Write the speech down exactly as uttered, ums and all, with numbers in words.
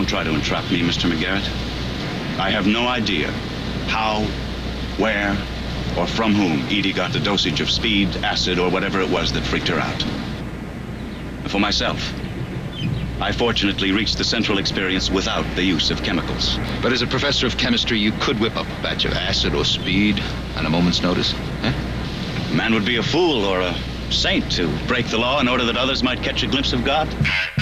Don't try to entrap me, Mister McGarrett. I have no idea how, where, or from whom Edie got the dosage of speed, acid, or whatever it was that freaked her out. For myself, I fortunately reached the central experience without the use of chemicals. But as a professor of chemistry, you could whip up a batch of acid or speed on a moment's notice, eh? A man would be a fool or a saint to break the law in order that others might catch a glimpse of God.